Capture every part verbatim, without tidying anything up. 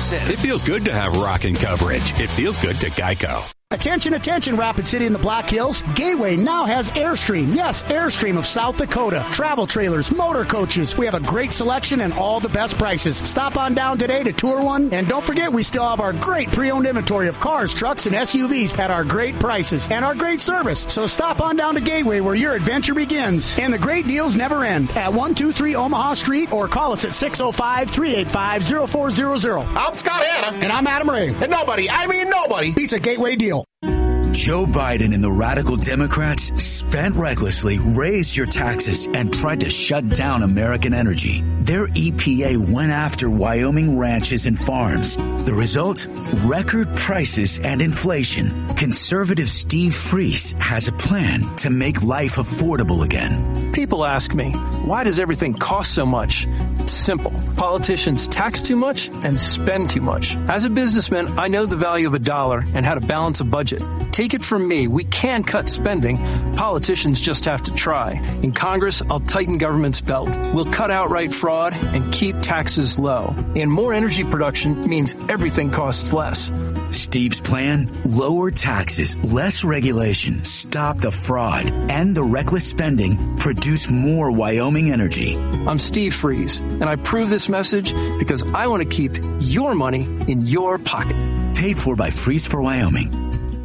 Progressive. It feels good to have rocking coverage. It feels good to Geico. Attention, attention, Rapid City in the Black Hills. Gateway now has Airstream. Yes, Airstream of South Dakota. Travel trailers, motor coaches. We have a great selection and all the best prices. Stop on down today to tour one. And don't forget, we still have our great pre-owned inventory of cars, trucks, and S U Vs at our great prices and our great service. So stop on down to Gateway where your adventure begins. And the great deals never end at one two three Omaha Street or call us at six oh five, three eight five, oh four hundred. I'm Scott Hanna. And I'm Adam Ray. And nobody, I mean nobody, beats a Gateway deal. Joe Biden and the radical Democrats spent recklessly, raised your taxes, and tried to shut down American energy. Their E P A went after Wyoming ranches and farms. The result? Record prices and inflation. Conservative Steve Freese has a plan to make life affordable again. People ask me, why does everything cost so much? It's simple. Politicians tax too much and spend too much. As a businessman, I know the value of a dollar and how to balance a budget. Take it from me, we can cut spending. Politicians just have to try. In Congress, I'll tighten government's belt. We'll cut outright fraud and keep taxes low. And more energy production means everything costs less. Steve's plan? Lower taxes, less regulation, stop the fraud, and the reckless spending, produce more Wyoming energy. I'm Steve Freese, and I prove this message because I want to keep your money in your pocket. Paid for by Freese for Wyoming.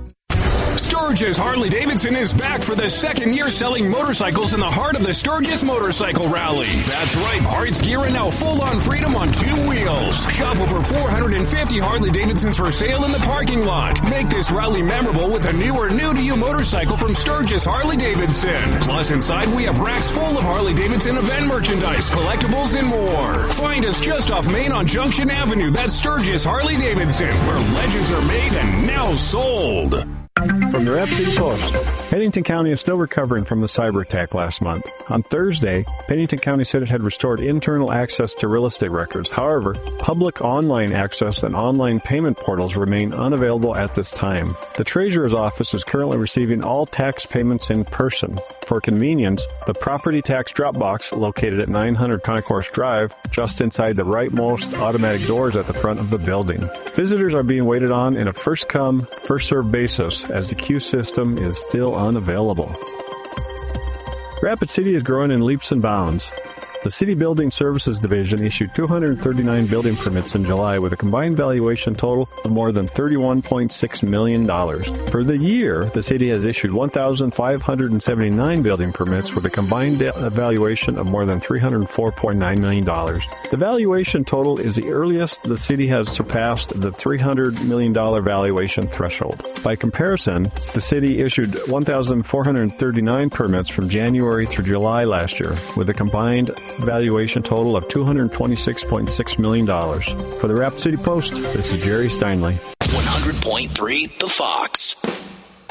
Sturgis Harley-Davidson is back for the second year selling motorcycles in the heart of the Sturgis Motorcycle Rally. That's right, parts, gear, and now full-on freedom on two wheels. Shop over four hundred fifty Harley-Davidsons for sale in the parking lot. Make this rally memorable with a new or new-to-you motorcycle from Sturgis Harley-Davidson. Plus, inside we have racks full of Harley-Davidson event merchandise, collectibles, and more. Find us just off Main on Junction Avenue. That's Sturgis Harley-Davidson, where legends are made and now sold. From the Rapid City Post, Pennington County is still recovering from the cyber attack last month. On Thursday, Pennington County said it had restored internal access to real estate records. However, public online access and online payment portals remain unavailable at this time. The Treasurer's Office is currently receiving all tax payments in person. For convenience, the property tax drop box located at nine hundred Concourse Drive, just inside the rightmost automatic doors at the front of the building. Visitors are being waited on in a first-come, first-served basis as the queue system is still unavailable. Rapid City is growing in leaps and bounds. The City Building Services Division issued two hundred thirty-nine building permits in July with a combined valuation total of more than thirty-one point six million dollars. For the year, the city has issued one thousand five hundred seventy-nine building permits with a combined valuation of more than three hundred four point nine million dollars. The valuation total is the earliest the city has surpassed the three hundred million dollars valuation threshold. By comparison, the city issued one thousand four hundred thirty-nine permits from January through July last year with a combined valuation total of two hundred twenty-six point six million dollars. For the Rapid City Post, this is Jerry Steinley. one hundred point three The Fox.